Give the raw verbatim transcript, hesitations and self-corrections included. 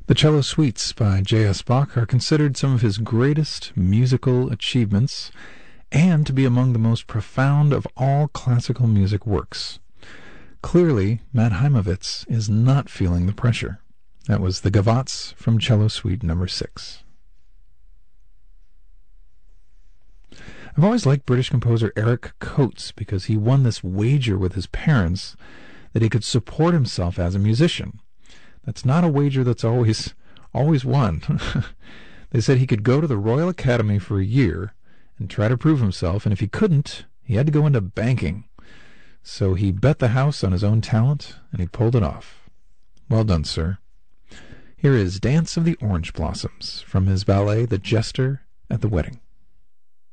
The Cello Suites by J S. Bach are considered some of his greatest musical achievements and to be among the most profound of all classical music works. Clearly, Matt Heimovitz is not feeling the pressure. That was the Gavottes from Cello Suite number six. I've always liked British composer Eric Coates because he won this wager with his parents that he could support himself as a musician. That's not a wager that's always always won. They said he could go to the Royal Academy for a year and try to prove himself, and if he couldn't, he had to go into banking. So he bet the house on his own talent, and he pulled it off. Well done, sir. Here is Dance of the Orange Blossoms from his ballet The Jester at the Wedding.